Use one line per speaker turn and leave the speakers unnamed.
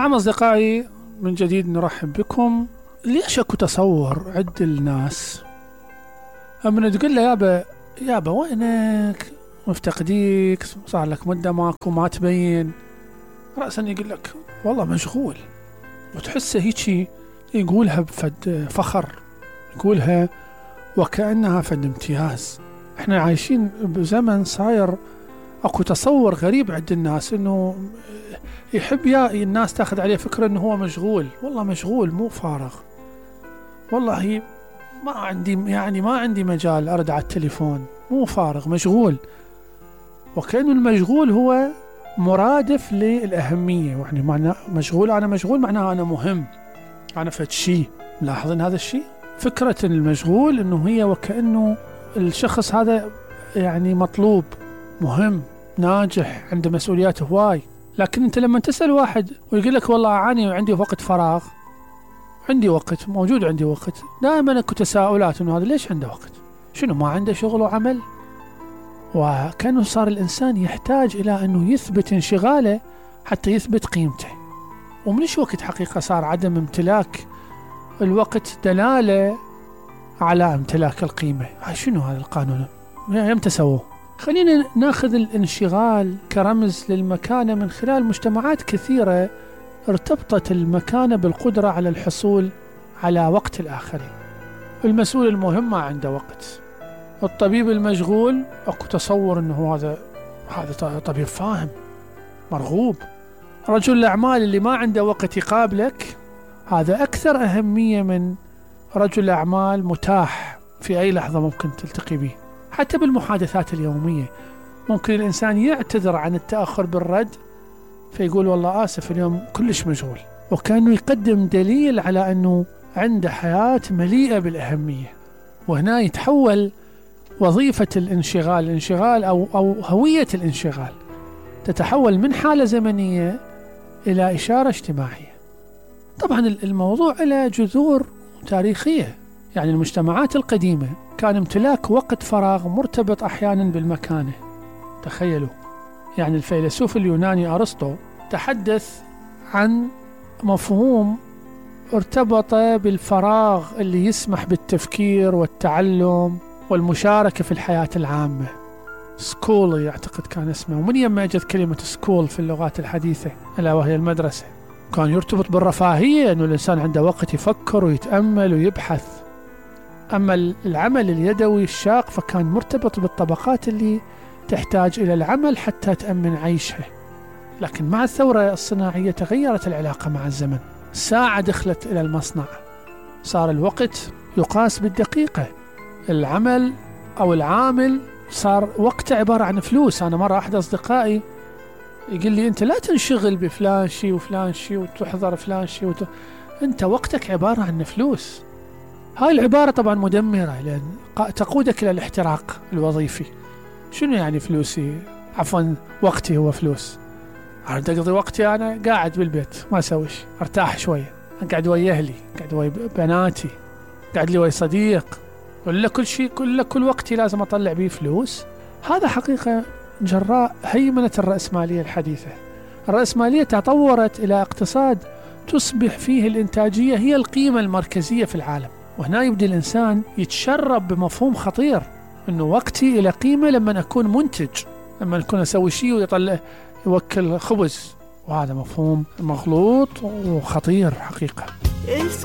نعم أصدقائي، من جديد نرحب بكم. ليش أكو تصور عند الناس أما تقول له يابا وينك، مفتقديك، صار لك مدة ماكو، ما تبين، رأسا يقول لك والله مشغول، وتحسه هيك يقولها بفد فخر، يقولها وكأنها فد امتياز. احنا عايشين بزمن صاير اكو تصور غريب عند الناس انه يحب الناس تاخذ عليه فكرة انه هو مشغول. والله مشغول مو فارغ، والله ما عندي مجال ارد على التليفون، مو فارغ، مشغول. وكأنه المشغول هو مرادف للأهمية، يعني معنى مشغول، أنا مشغول معناها أنا مهم، أنا فد شيء. ملاحظين هذا الشيء؟ فكرة المشغول إنه هي وكأنه الشخص هذا يعني مطلوب، مهم، ناجح، عنده مسؤوليات هواي. لكن أنت لما تسأل واحد ويقول لك والله أعاني وعندي وقت فراغ، عندي وقت، موجود عندي وقت، دائما أكو تساؤلات إنه هذا ليش عنده وقت؟ شنو ما عنده شغل وعمل؟ وكأنه صار الإنسان يحتاج إلى أنه يثبت انشغاله حتى يثبت قيمته. ومنش وقت حقيقة صار عدم امتلاك الوقت دلالة على امتلاك القيمة. شنو هذا القانون؟ يمتى سووه؟ خلينا ناخذ الانشغال كرمز للمكانة من خلال مجتمعات كثيرة ارتبطت المكانة بالقدرة على الحصول على وقت الآخرين. المسؤول المهم ما عنده وقت، الطبيب المشغول اكو تصور انه هذا طبيب فاهم مرغوب. رجل الأعمال اللي ما عنده وقت يقابلك هذا أكثر أهمية من رجل أعمال متاح في أي لحظة ممكن تلتقي به. حتى بالمحادثات اليومية ممكن الإنسان يعتذر عن التأخر بالرد، فيقول والله آسف اليوم كلش مشغول، وكأنه يقدم دليل على أنه عنده حياة مليئة بالأهمية. وهنا يتحول وظيفة الانشغال أو هوية الانشغال تتحول من حالة زمنية إلى إشارة اجتماعية. طبعا الموضوع له جذور تاريخية، يعني المجتمعات القديمة كان امتلاك وقت فراغ مرتبط أحيانا بالمكانة. تخيلوا، يعني الفيلسوف اليوناني أرسطو تحدث عن مفهوم ارتبط بالفراغ اللي يسمح بالتفكير والتعلم والمشاركة في الحياة العامة. سكول يعتقد كان اسمه، ومن يما اجت كلمة سكول في اللغات الحديثة ألا وهي المدرسة. كان يرتبط بالرفاهية، أنه الإنسان عنده وقت يفكر ويتأمل ويبحث. أما العمل اليدوي الشاق فكان مرتبط بالطبقات اللي تحتاج إلى العمل حتى تأمن عيشها. لكن مع الثورة الصناعية تغيرت العلاقة مع الزمن. ساعة دخلت إلى المصنع، صار الوقت يقاس بالدقيقة. العمل أو العامل صار وقته عبارة عن فلوس. أنا مرة أحد أصدقائي يقول لي أنت لا تنشغل بفلان شيء وفلان شيء وتحضر فلان شيء أنت وقتك عبارة عن فلوس. هاي العبارة طبعا مدمرة، لأن تقودك إلى الاحتراق الوظيفي. شنو يعني فلوسي؟ عفوا وقتي هو فلوس. أريد أقضي وقتي أنا قاعد بالبيت ما أسويش، أرتاح شوية، أقعد ويا أهلي، أقعد ويا بناتي، قاعد لي ويا صديق، ولا كل شيء كل وقتي لازم أطلع بيه فلوس. هذا حقيقة جراء هيمنة الرأسمالية الحديثة. الرأسمالية تطورت إلى اقتصاد تصبح فيه الإنتاجية هي القيمة المركزية في العالم. وهنا يبدأ الإنسان يتشرب بمفهوم خطير، أنه وقتي إلى قيمة لما أكون منتج، لما أكون أسوي شيء ويطلع يوكل خبز. وهذا مفهوم مغلوط وخطير حقيقة.